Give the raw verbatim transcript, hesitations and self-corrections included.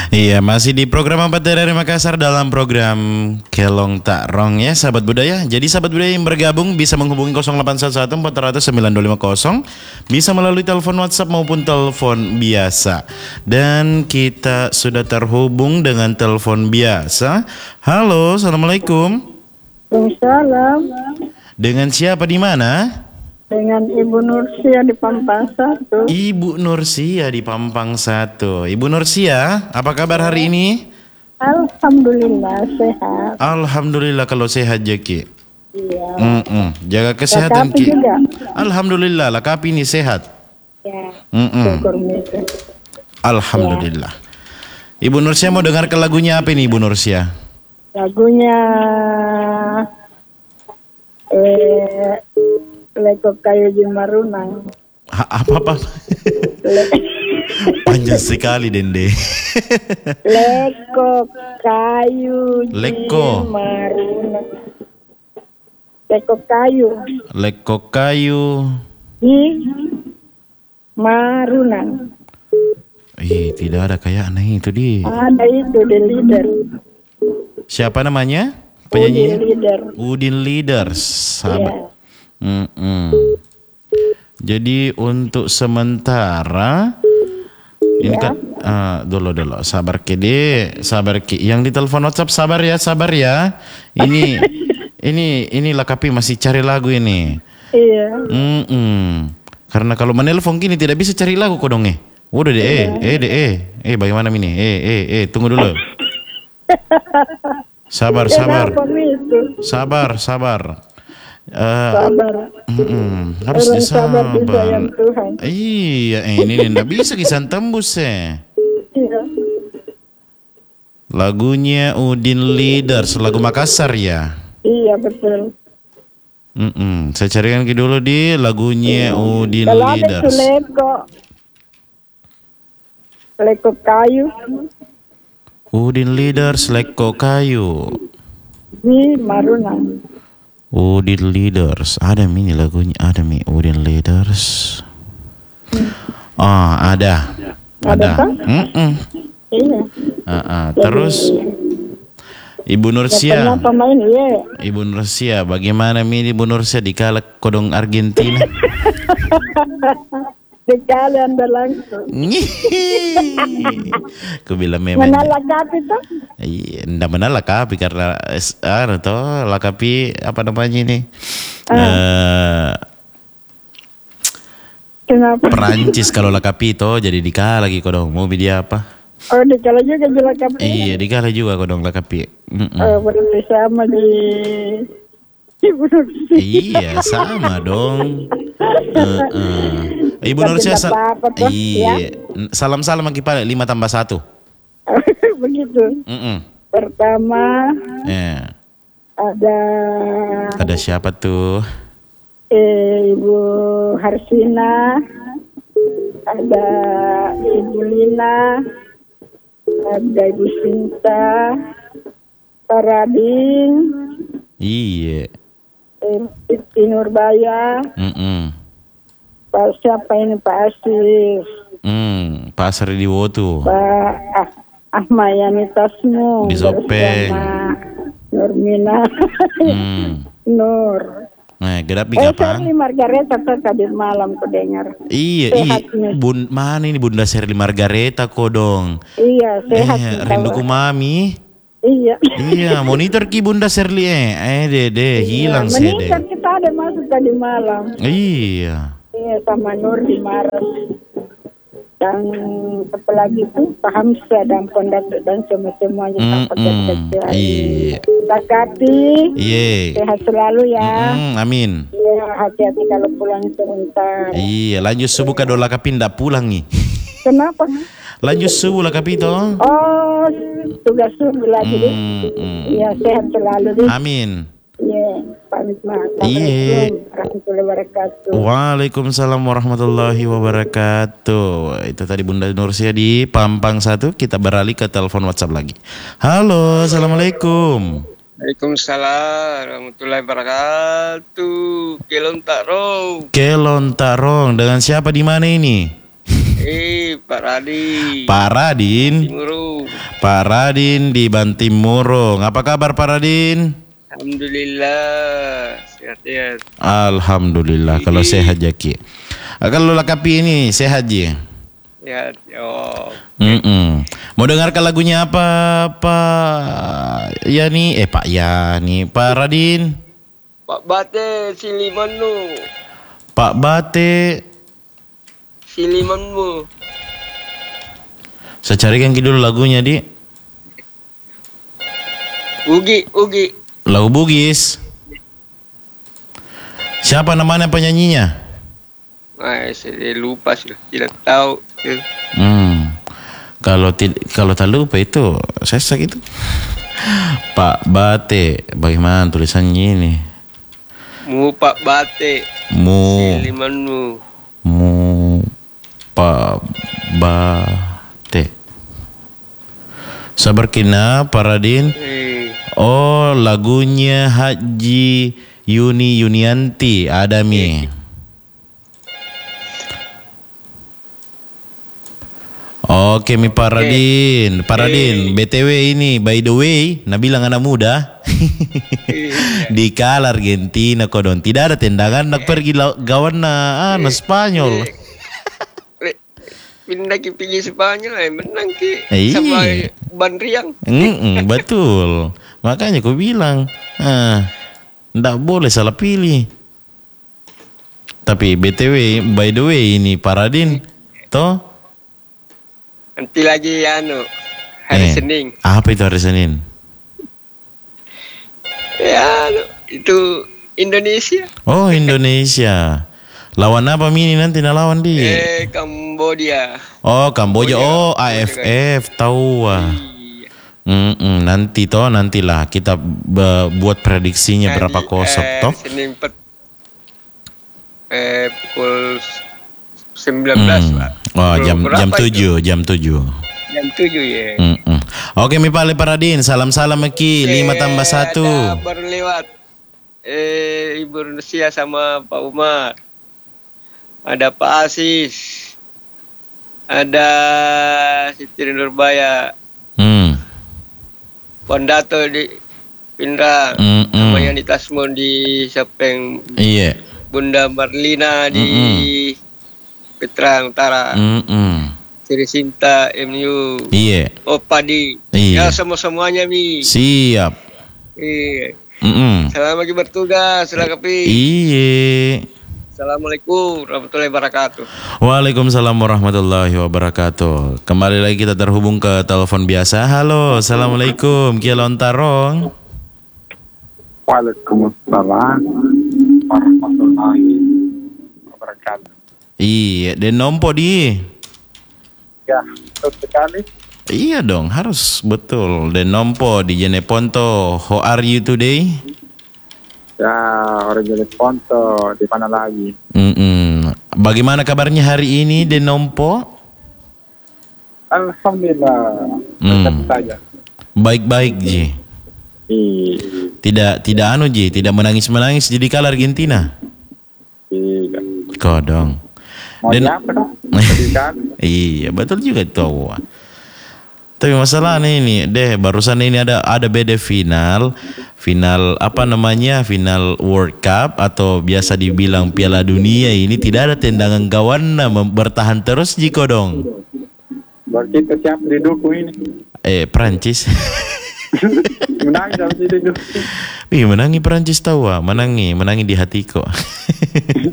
Iya, masih di program empat dari Makassar dalam program Kelong Tak Rong ya, sahabat budaya. Jadi sahabat budaya yang bergabung bisa menghubungi nol delapan satu satu empat nol nol sembilan dua lima nol, bisa melalui telepon WhatsApp maupun telepon biasa. Dan kita sudah terhubung dengan telepon biasa. Halo, assalamualaikum. Waalaikumsalam. Dengan siapa di mana? Dengan Ibu Nursia di Pampang satu. Ibu Nursia di Pampang satu. Ibu Nursia, apa kabar hari ini? Alhamdulillah sehat. Alhamdulillah kalau sehat Jeki. Iya. Mm-mm. Jaga kesehatan Lakapi Ki. juga. Alhamdulillah, Lakapi ini sehat. Ya. Mm-mm. Syukur misalnya. Alhamdulillah. Ibu Nursia mau dengar ke lagunya apa ini Ibu Nursia? Lagunya eh Lekok Kayu Jimarunang. Apa-apa? Le- Panjang sekali Dende. Lekok Kayu Leko. Jimarunang. Lekok Kayu Lekok kayu. Jimarunang. Ih, tidak ada kayak aneh itu di. Ada itu di leader. Siapa namanya? Udin Penyanyinya? leader. Udin Leaders, sahabat. Ya. Mm-mm. Jadi untuk sementara ini Ya. kan ah, dulu dulu sabar kede, sabar ki. Yang di telepon WhatsApp sabar ya, sabar ya. Ini ini ini Lakapi masih cari lagu ini. Iya. Mm-mm. Karena kalau menelpon gini tidak bisa cari lagu kok dong eh. Udah deh, eh, eh, deh, eh, eh, bagaimana ini? Eh, eh, eh, tunggu dulu. Sabar, sabar, Kenapa itu? sabar, sabar. Eh, Sabar. mm-mm, harus Orang sabar disabar. disayang Tuhan. Iya, eh, ini tidak bisa kisah tembus eh. Iya. Lagunya Udin Leaders, lagu Makassar ya. Iya betul. Mm-mm, saya carikan ke dulu di lagunya Udin Kalau ada itu Leaders. leko. Leko kayu. Udin Leaders, Leko Kayu. Di Marunang. Udin Leaders, ada mini lagunya, ada mi Udin Leaders. Oh, ada, Ada ada. kan? Mm-mm. Iya. Ah, ah. Terus Ibu Nursia, Pernah pemain iya. Ibu Nursia, bagaimana mini Ibu Nursia dikalak kodong Argentina? Sekali anda langsung. Aku bilang memang. Mana lakapi tuh? Iya, ndak benar Lakapi karena es- anu toh Lakapi apa namanya ini? Ah. Eh, Kenapa? Perancis kalau Lakapi toh jadi dikalah lagi kodong. Mau dia apa? Oh dikala juga di lakapi. Iya, dikalah juga kodong Lakapi. Mm-mm. Oh berarti sama di Ibu Nursia. Iya, sama dong. Heeh. Ibu Tapi Nursia ndak sal- apa-apa toh, iya, salam-salam lagi Pak lima tambah satu. Begitu. Mm-mm. Pertama Ya. ada Ada siapa tuh? eh, Ibu Harsina, ada Ibu Lina, ada Ibu Sinta, Pak Radin, Iya. eh, Siti Nurbaya, Mm-mm. Pak siapa ini Pak Asis, Hmm, Pasar di Wotu. Pak ah, Ahmayani Tasmu, Di Sopeng. bersama Nurmina, Hmm. Nur. Nah, gedap Eh, kapang. Shirley Margareta tuh tadi malam ku dengar. Iya, iya. Sehatnya. Bun, mana ini Bunda Shirley Margareta kodong? Iya, sehat. Eh, rinduku mami. Iya. Iya, monitor ki Bunda Shirley eh. Eh, dede, hilang sih Meningkat deh. kita ada masuk tadi malam. Iya. Iya, sama Nur di Maros. Dan apa lagi tuh Pak Hamzah dan Kondato dan semua-semuanya tanpa Mm-mm. terkecuali. Iya. Zakati, Iya. sehat selalu ya. Mm, amin. Iya, hati-hati kalau pulang sebentar. Iya, lanjut subuh kado Lakapi ndak pulang nih. Kenapa? Lanjut subuh Lakapi toh. Oh, tugas subuh lagi deh. Mm, mm. Iya, sehat selalu deh. Amin. Iya, pamit maaf. Iya. Assalamualaikum warahmatullahi wabarakatuh. Waalaikumsalam warahmatullahi wabarakatuh. Itu tadi Bunda Nursia di Pampang satu. Kita beralih ke telepon WhatsApp lagi. Halo, assalamualaikum. Waalaikumsalam warahmatullahi wabarakatuh. Kelong Tak Rong. Kelon Tarong, dengan siapa di mana ini? Eh, Pak Radi. Pak Radin. Timuru. Pak Radin di Bantimurung. Apa kabar Pak Radin? Alhamdulillah sehat-sehat. Alhamdulillah kalau sehat Jaki. Kalau lakapi ini sehat Ji. Sehat. Oh. Mm-mm. Mau dengarkan lagunya apa Pak Yani? Eh Pak Yani, Pak Radin. Pak Bate Silimanmu. Pak Bate. Silimanmu. Saya carikan dulu lagunya di. Ugi, Ugi. Lagu Bugis. Siapa namanya penyanyinya? Ay, saya lupa sudah, tidak tahu. Hmm. Kalau tid- kalau tak lupa itu saya sakit itu. Pak Bate, bagaimana tulisannya ini? Mu Pak Bate. Mu Silimanmu. Mu Pak Bate. Sabar kina Pak Radin. Eh, Oh, lagunya Haji Yuni Yunianti Adami. Oke mi Pak Radin, Pak Radin, B T W ini by the way, Nabila anak muda di kala Argentina kodon tidak ada tendangan nak pergi lau- gawan na ah, na Spanyol. pindah ke pergi Spanyol eh menang ke Eh, sama iya. Ban Riang. Mm-mm, betul, makanya aku bilang, ah, ndak boleh salah pilih. Tapi B T W, by the way ini Pak Radin, toh? Nanti lagi anu hari Eh, Senin. Apa itu hari Senin? Ya anu, itu Indonesia. Oh Indonesia. Lawan apa mini nanti nak lawan di? Eh Kambodia. Oh Kamboja. Oh A F F tahu ah. Iya. Mm-mm, nanti toh nantilah kita be- buat prediksinya berapa Hari, kosong eh, toh. Senin pet, eh pukul sembilan belas Hmm. Pak. Oh Pukul jam berapa jam itu? tujuh jam tujuh. Jam tujuh ya. Mm-mm. Oke mi Pak Leparadin, salam salam Eki lima tambah satu. Ada baru lewat. Eh Ibu Rusia sama Pak Umar. Ada Pak Asis. Ada Siti Nurbaya. Hmm. Pondato di Pindrang. Mm-mm. Sama yang di Tasmon di Sepeng. Iya. Bunda Marlina di Mm-mm. Petrang Utara. Mm-mm. Sri Sinta M U. Iya. Oh Padi. Iya. Ya semua-semuanya Mi. Siap. Iya. Mm-mm. Selamat lagi bertugas, selamat kapi. Iya. Assalamualaikum warahmatullahi wabarakatuh. Waalaikumsalam warahmatullahi wabarakatuh. Kembali lagi kita terhubung ke telepon biasa. Halo, assalamualaikum. Kia lontarong. Waalaikumsalam warahmatullahi wabarakatuh. Iya, dan nompo di. Ya, betul sekali. Iya dong, harus betul. Dan nompo di Jeneponto. How are you today? Ya, orang jadi Ponto di mana lagi? Mm-mm. Bagaimana kabarnya hari ini, Den Nompo? Alhamdulillah. Hmm. Tetap saja. Baik-baik, Ji. Iya. Tidak, tidak anu, Ji. Tidak menangis-menangis jadi kalah Argentina. Iya. Kodong. Mau Dan- apa dong? Sedih kan? Iya, betul juga tuh. Tapi masalahnya ini, deh, barusan ini ada ada beda final, final apa namanya, final World Cup atau biasa dibilang Piala Dunia ini tidak ada tendangan gawang mem- bertahan terus jiko dong. Berarti kita siap didukung ini. Eh, Prancis. Menang dalam didukung. Wih, menangi Prancis tahu ah, menangi, menangi di hatiku.